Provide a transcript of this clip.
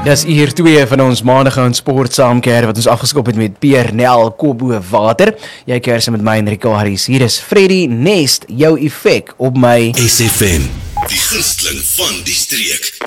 Dis uur 2 van ons maandag aan sport saamkeer wat ons afgeskop het met Pierre Nel Kobo Water. Jy keer saam met my en Rico Harris. Hier is Freddy Nest, jou effek op my SFM, die gunsteling van die streek.